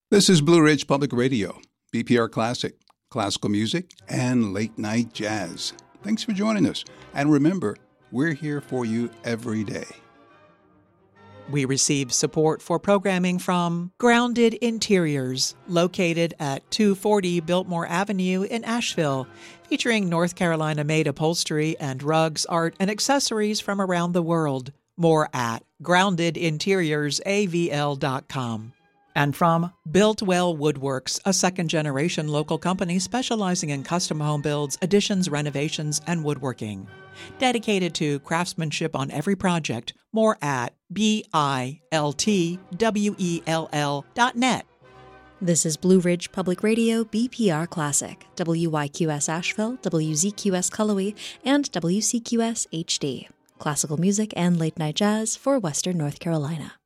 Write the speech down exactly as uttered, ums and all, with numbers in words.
This is Blue Ridge Public Radio, B P R Classic, classical music, and late night jazz. Thanks for joining us. And remember, we're here for you every day. We receive support for programming from Grounded Interiors, located at two forty Biltmore Avenue in Asheville, featuring North Carolina-made upholstery and rugs, art, and accessories from around the world. More at grounded interiors a v l dot com. And from Builtwell Woodworks, a second-generation local company specializing in custom home builds, additions, renovations, and woodworking. Dedicated to craftsmanship on every project. More at B I L T W E L L dot net. This is Blue Ridge Public Radio, B P R Classic, W Y Q S Asheville, W Z Q S Cullowhee, and W C Q S H D. Classical music and late-night jazz for Western North Carolina.